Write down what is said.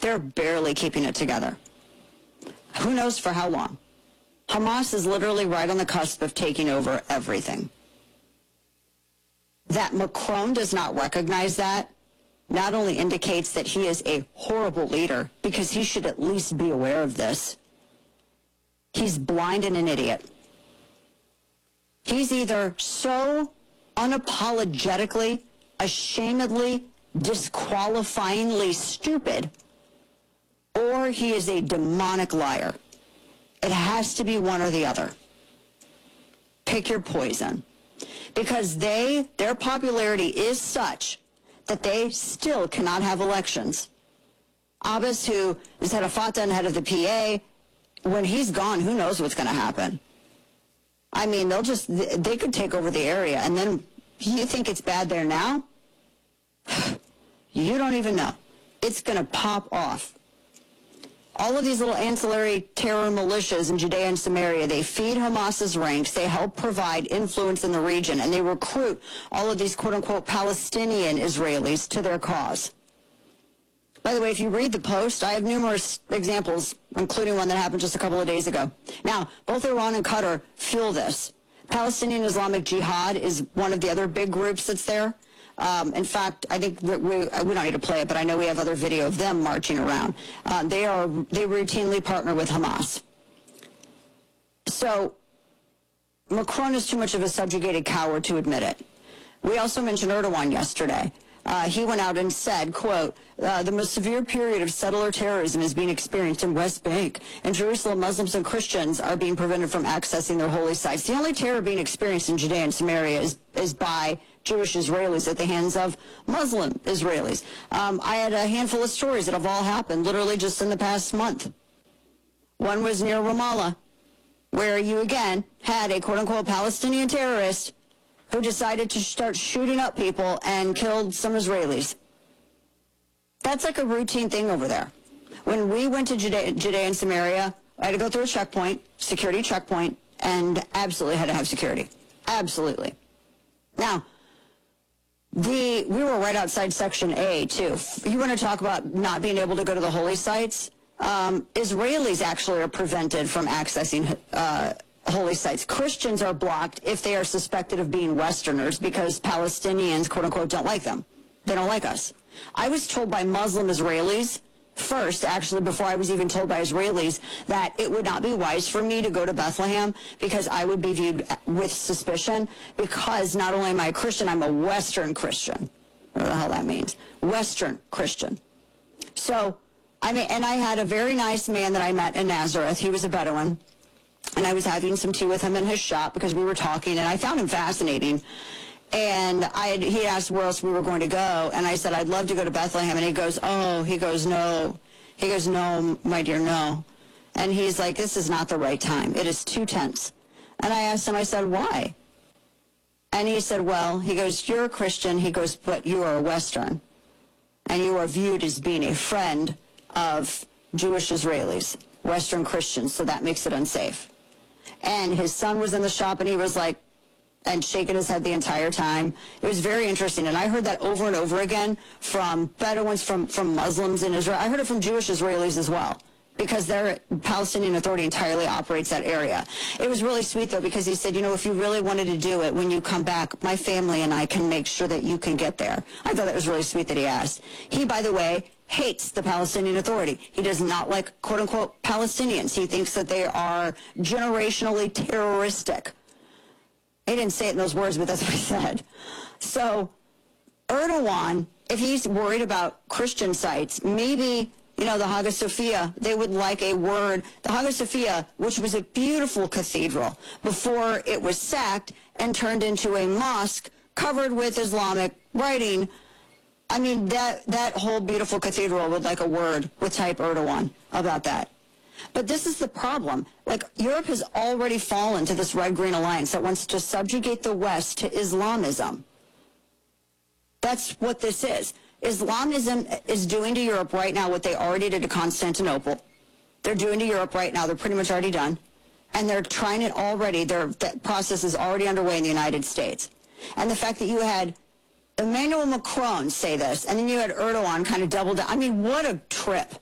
They're barely keeping it together. Who knows for how long? Hamas is literally right on the cusp of taking over everything. That Macron does not recognize that not only indicates that he is a horrible leader, because he should at least be aware of this. He's blind and an idiot. He's either so unapologetically, ashamedly, disqualifyingly stupid, or he is a demonic liar. It has to be one or the other. Pick your poison. Because their popularity is such that they still cannot have elections. Abbas, who is head of Fatah and head of the PA, when he's gone, who knows what's going to happen? I mean, they could take over the area, and then you think it's bad there now? You don't even know. It's going to pop off. All of these little ancillary terror militias in Judea and Samaria, they feed Hamas's ranks, they help provide influence in the region, and they recruit all of these quote-unquote Palestinian Israelis to their cause. By the way, if you read the Post, I have numerous examples, including one that happened just a couple of days ago. Now, both Iran and Qatar fuel this. Palestinian Islamic Jihad is one of the other big groups that's there. In fact, I think we don't need to play it, but I know we have other video of them marching around. They routinely partner with Hamas. So Macron is too much of a subjugated coward to admit it. We also mentioned Erdogan yesterday. He went out and said, quote, the most severe period of settler terrorism is being experienced in West Bank. In Jerusalem, Muslims and Christians are being prevented from accessing their holy sites. The only terror being experienced in Judea and Samaria is by Jewish Israelis at the hands of Muslim Israelis. I had a handful of stories that have all happened literally just in the past month. One was near Ramallah, where you again had a quote-unquote Palestinian terrorist who decided to start shooting up people and killed some Israelis. That's like a routine thing over there. When we went to Judea and Samaria, I had to go through a checkpoint, security checkpoint, and absolutely had to have security. Absolutely. Now, we were right outside Section A, too. You want to talk about not being able to go to the holy sites? Israelis actually are prevented from accessing holy sites. Christians are blocked if they are suspected of being Westerners because Palestinians, quote unquote, don't like them. They don't like us. I was told by Muslim Israelis first, actually, before I was even told by Israelis, that it would not be wise for me to go to Bethlehem because I would be viewed with suspicion, because not only am I a Christian, I'm a Western Christian. What the hell that means. Western Christian. So, and I had a very nice man that I met in Nazareth. He was a Bedouin. And I was having some tea with him in his shop because we were talking, and I found him fascinating. And he asked where else we were going to go, and I said, I'd love to go to Bethlehem. And he goes, no. He goes, no, my dear, no. And he's like, this is not the right time. It is too tense. And I asked him, I said, why? And he said, well, he goes, you're a Christian. He goes, but you are a Western. And you are viewed as being a friend of Jewish Israelis, Western Christians, so that makes it unsafe. And his son was in the shop, and he was like, and shaking his head the entire time. It was very interesting. And I heard that over and over again from Bedouins, from Muslims in Israel. I heard it from Jewish Israelis as well, because their Palestinian Authority entirely operates that area. It was really sweet, though, because he said, if you really wanted to do it, when you come back, my family and I can make sure that you can get there. I thought that was really sweet that he asked. He, by the way, hates the Palestinian Authority. He does not like, quote-unquote, Palestinians. He thinks that they are generationally terroristic. He didn't say it in those words, but that's what he said. So Erdogan, if he's worried about Christian sites, maybe, the Hagia Sophia, they would like a word. The Hagia Sophia, which was a beautiful cathedral before it was sacked and turned into a mosque covered with Islamic writing. I mean, that whole beautiful cathedral would like a word with type Erdogan about that. But this is the problem. Europe has already fallen to this red-green alliance that wants to subjugate the West to Islamism. That's what this is. Islamism is doing to Europe right now what they already did to Constantinople. They're doing to Europe right now. They're pretty much already done. And they're trying it already. That process is already underway in the United States. And the fact that you had Emmanuel Macron say this, and then you had Erdogan kind of double down. I mean, what a trip.